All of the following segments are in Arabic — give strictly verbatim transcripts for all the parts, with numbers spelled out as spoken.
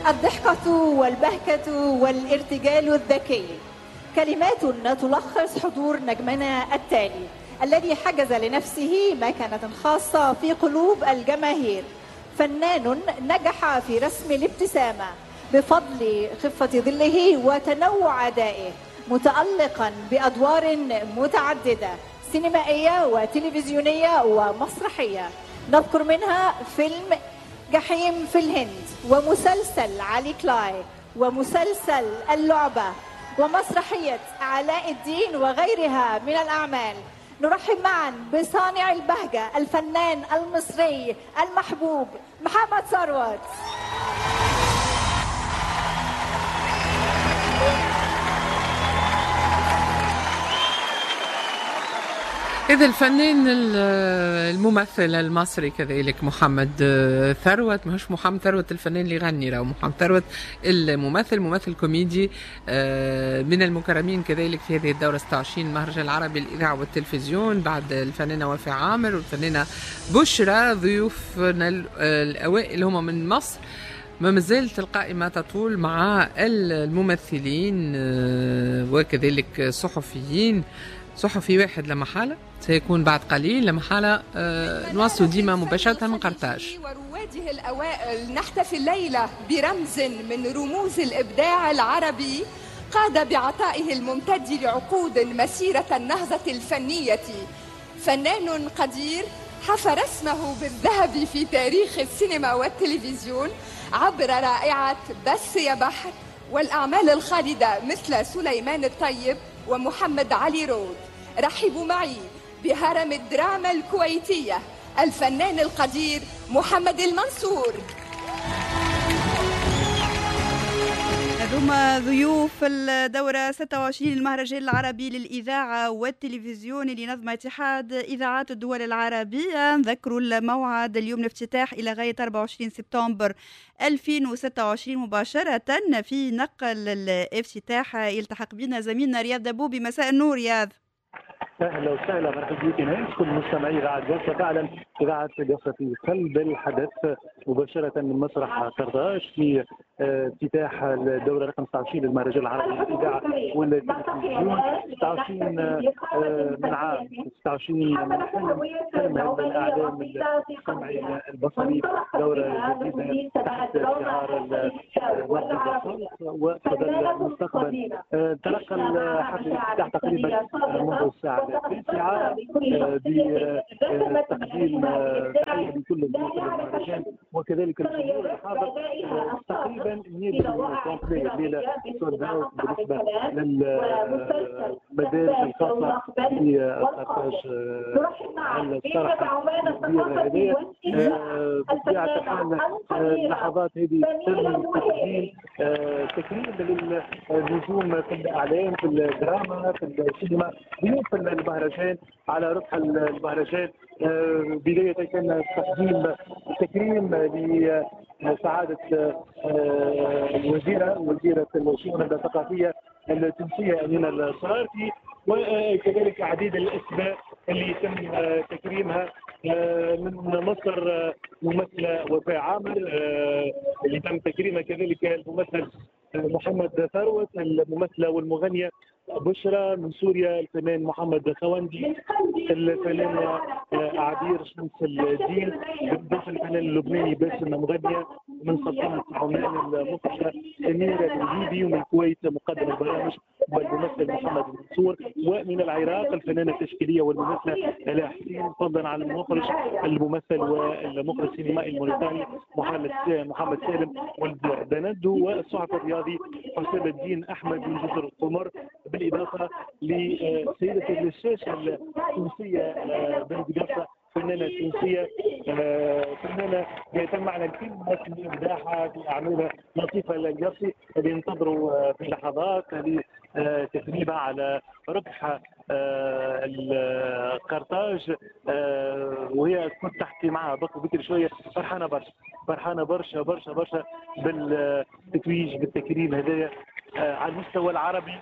الضحكة والبهكة والارتجال الذكي، كلمات تلخص حضور نجمنا التالي الذي حجز لنفسه مكانة خاصة في قلوب الجماهير. فنان نجح في رسم الابتسامة بفضل خفة ظله وتنوع أدائه، متألقا بأدوار متعددة سينمائية وتلفزيونية ومسرحية. نذكر منها فيلم جحيم في الهند، ومسلسل علي كلاي، ومسلسل اللعبة، ومسرحية علاء الدين وغيرها من الأعمال. نرحب معا بصانع البهجة الفنان المصري المحبوب محمد ثروت. إذا الفنان الممثل المصري كذلك محمد ثروت، مش محمد ثروت الفنان اللي يغني، راهو محمد ثروت الممثل، ممثل كوميدي من المكرمين كذلك في هذه الدورة ستة وعشرين مهرجان العربي للإذاعة والتلفزيون، بعد الفنانة وفاء عامر والفنانة بشرى. ضيوفنا الأوائل هم من مصر. ما مازالت القائمة تطول مع الممثلين وكذلك صحفيين. صحفي واحد لا محالة سيكون بعد قليل، لا محالة أه نواصل ديما مباشرة من قرطاج. ورواده الأوائل نحتفي الليلة برمز من رموز الإبداع العربي قاد بعطائه الممتد لعقود مسيرة النهضة الفنية. فنان قدير حفر اسمه بالذهب في تاريخ السينما والتلفزيون عبر رائعة بس يا بحر والأعمال الخالدة مثل سليمان الطيب ومحمد علي رود. رحبوا معي بهرم الدراما الكويتية الفنان القدير محمد المنصور. هذوما ضيوف الدورة ستة وعشرين المهرجان العربي للإذاعة والتلفزيون اللي نظم اتحاد إذاعات الدول العربية. نذكروا الموعد اليوم الافتتاح إلى غاية أربعة وعشرين سبتمبر ألفين وستة وعشرين مباشرة. في نقل الافتتاح يلتحق بنا زميلنا رياض دبوبي. مساء النور رياض. اهلا وسهلا، مرحبا بك ناس كل مستمعي اذاعه قصه. فعلا اذاعه قصه في قلب الحدث مباشره من مسرح قرطاج في افتتاح الدوره رقم ستة وعشرين للمهرجان العربي للاذاعه والتلفزيون. ستة وعشرين من عام، ستة وعشرين من حلم حلم هذا الاعلام السمعي البصري، دوره جديده تحت شعار الوحده وصدى المستقبل. تلقى حفل الافتتاح تقريبا منذ الساعه التاسعة بتقديم تحية لكل ضيوف المهرجان وكذلك الجمهور الحاضر. تقريبا مئة كومبلي الليلة سوداء بالنسبة للمدارس الخاصة في قرطاج على الشرح الكبير هذه. بطبيعة الحال اللحظات هذه تم تقديم تكريم للنجوم في الإعلام، في الدراما، في السينما، ضيوف المهرجان على ربح المهرجان. بداية كان تقديم تكريم لسعادة الوزيرة وزيرة الشؤون الثقافية التونسية أمينة الصرارتي، وكذلك عديد الأسماء اللي يتم تكريمها. من مصر ممثلة وفاء عامر اللي تم تكريمها، كذلك الممثل محمد ثروت، الممثلة والمغنية بشرى. من سوريا الفنان محمد خوندي، الفنان عبير شمس الدين، بالإضافة الفنان اللبناني باسم مغنية. من سلطنة عمان المطربة أميرة الجيبي، ومن الكويت مقدم البرامج والممثل محمد منصور، ومن العراق الفنانة التشكيلية والممثلة آلاء حسين، فضلا عن المخرج الممثل والمخرج السينمائي الموريتاني محمد سالم والدندو، والصحفي الرياضي حسام الدين أحمد من جزر القمر، بالإضافة لسيدة الشاشة التونسية بنت قصة، فنانة تونسية، فنانة يتم معنا الكثير من إبداعها في أعمالها لطيفة القصي اللي ينتظروا في اللحظات هذه تكريمها على ربح القرطاج. وهي كنت تحكي معها بكري شوية، فرحانة برشا فرحانة برشا برشا برشا بالتتويج بالتكريم هذايا على المستوى العربي.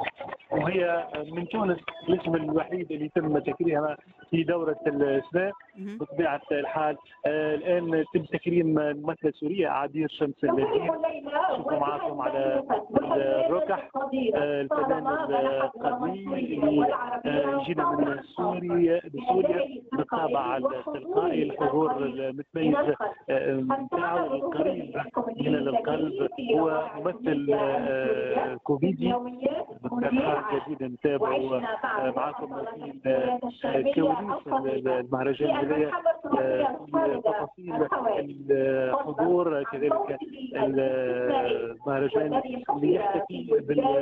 وهي من تونس الاسم الوحيد اللي تم تكريمها في دورة السنة. بطبيعه الحال. آه الان تم تكريم الممثله السوريه عبير شمس الدين، شوفوا معكم على الركح آه الفنان القديم اللي آه يجينا من سوريا بسوريا بالطابع التلقائي، الحضور المتميز نتاعو آه القريب من القلب. هو ممثل آه كوميدي بالطبيعه جديد نتابعوا آه معكم في كواليس المهرجان هذايا في تفاصيل الحضور، كذلك المهرجان اللي يحتفي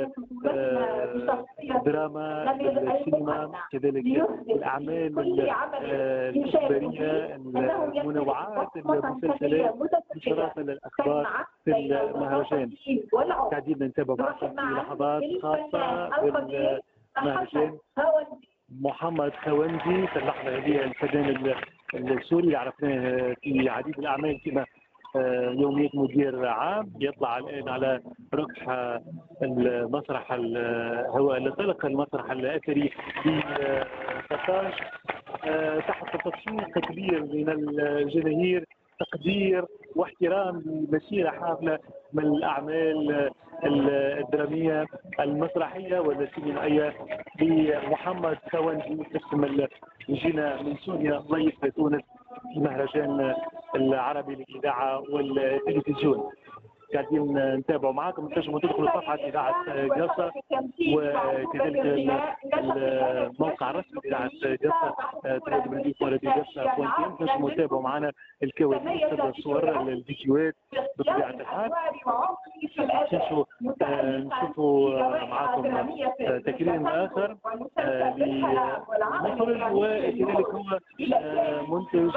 بالدراما بالسينما، كذلك الاعمال الاخباريه المنوعات المسلسلات نشرات الاخبار في المهرجان. قاعدين نتابع معكم في لحظات خاصه بالمهرجان. محمد خوندي في اللحظه هذه الفنان السوري اللي عرفناه في عديد الاعمال كما يوميات مدير عام، يطلع الان على ركح المسرح هو اللي طلق المسرح الاثري في قرطاج تحت تصفيق كبير من الجماهير، تقدير واحترام لمسيره حافله من الاعمال الدراميه المسرحيه والسينمائيه لمحمد خوندي. اسم يجينا من سوريا ضيف تونس في مهرجان العربي للاذاعه والتلفزيون. قاعدين نتابعوا معاكم، تنجموا تدخلوا صفحه اذاعه قصه وكذلك الموقع الرسمي لاذاعه قصه دبليو دبليو دبليو قصه بوينت كوم. تنجموا تتابعوا معنا الكواليس، الصور، الفيديوهات بطبيعه الحال. نشوفوا نشوفوا معاكم تكريم اخر لمخرج وكذلك هو منتج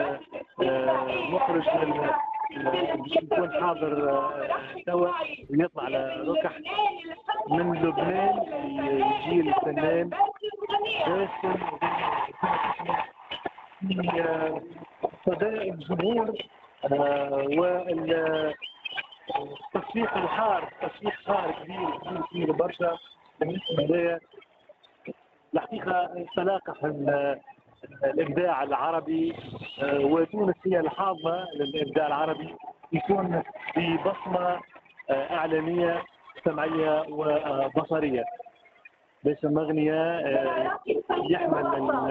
مخرج باش يكون حاضر توا ويطلع على ركح من لبنان، يجي الفنان باسم في صداء الجمهور والتصفيق الحار، تصفيق حار كبير كبير كبير برشا بالنسبه لي. الحقيقه تلاقح الابداع العربي وتونس هي الحاضنه للابداع العربي، يكون ببصمه اعلاميه سمعيه وبصريه. باسم مغنيه يحمل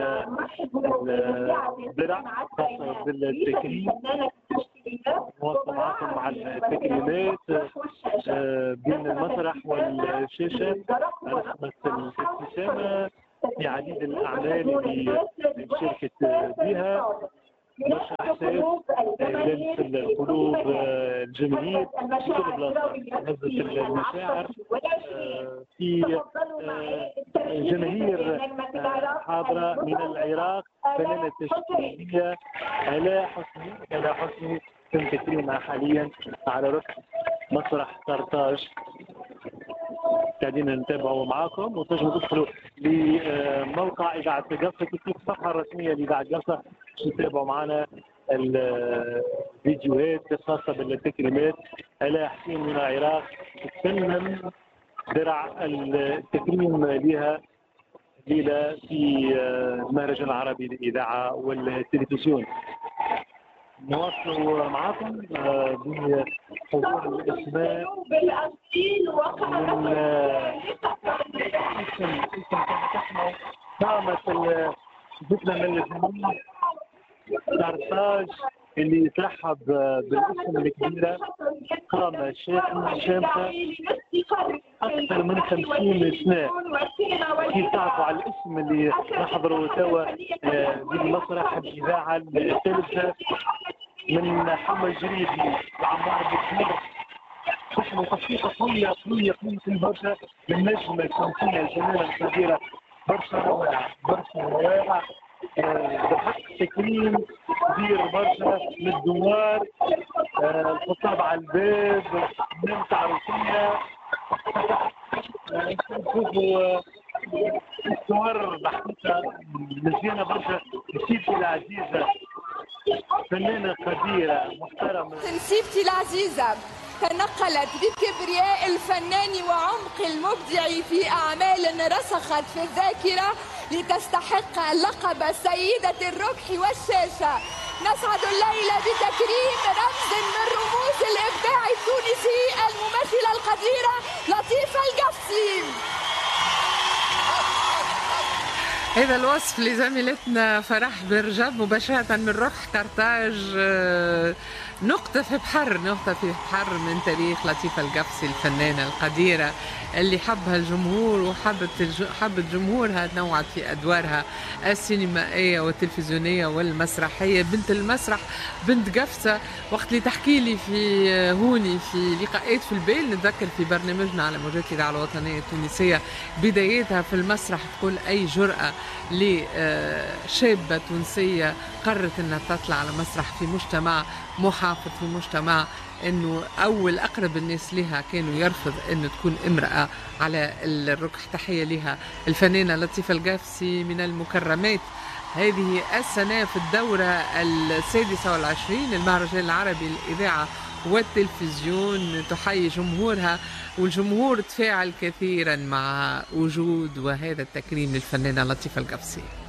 الدرع خاصه بالتكريم، نوصل معكم مع التكريمات بين المسرح والشاشه، نخلص الابتسامه في عديد الاعمال اللي شاركت بها، برشا احساس لمس القلوب الجماهير في كل بلاصه، هزت المشاعر في جماهير حاضره من العراق. فنانه تشكيليه آلاء حسني، آلاء حسني تم تكريمها حاليا على ركن مسرح قرطاج. قاعدين نتابعوا معاكم، وتنجموا تدخلوا لموقع اذاعه قصه في الصفحه الرسميه لاذاعه قصه باش تتابعوا معنا الفيديوهات الخاصه بالتكريمات. آلاء حسين من العراق تسلم درع التكريم لها ليله في المهرجان العربي للاذاعه والتلفزيون. نواصلوا معكم بحضور الاسماء من اسم اسم كما تسمعوا قامت ذكرى من الجمهور قرطاج اللي ترحب بالاسم الكبيره. قام شامخه اكثر من خمسين سنه. كيف تعرفوا على الاسم اللي نحضروا توا بالمسرح الاذاعه الثالثه من محمد جريدي وعمار بكير، اسمه تصفيقه قويه قويه قويه برشا من نجم الشمسيه الجميله الكبيره، برشا روائع برشا روائع بحق تكريم كبير برشا للدوار، الخطاب على الباب، نمتع روسيه. نشوفوا الصور بحقيقه مزيانه برشا. نسيبتي العزيزه فنانه قديره محترمه. نسيبتي العزيزه تنقلت بكبرياء الفنان وعمق المبدع في أعمال رسخت في الذاكرة لتستحق لقب سيدة الربح والشاشة. نسعد الليلة بتكريم رمز من رموز الإبداع التونسي الممثلة القديرة لطيفة القفصي. هذا الوصف لزميلتنا فرح برجب مباشرة من رخ قرطاج، نقطة في بحر نقطة في بحر من تاريخ لطيفة القفصي الفنانة القديرة اللي حبها الجمهور وحبت الج... حبت جمهورها تنوعت في أدوارها السينمائية والتلفزيونية والمسرحية. بنت المسرح، بنت قفصة. وقت اللي تحكي لي في هوني في لقاءات في البيل، نتذكر في برنامجنا على موجات الإذاعة الوطنية التونسية بدايتها في المسرح، تقول أي جرأة لشابة تونسية قررت أنها تطلع على مسرح في مجتمع محافظ، في مجتمع أنه أول أقرب الناس لها كانوا يرفض أنه تكون امرأة على الركح. تحية لها الفنانة لطيفة القفصي من المكرمات هذه السنة في الدورة السادسة والعشرين المهرجان العربي للإذاعة والتلفزيون. تحيي جمهورها، والجمهور تفاعل كثيرا مع وجود وهذا التكريم للفنانة لطيفة القفصي.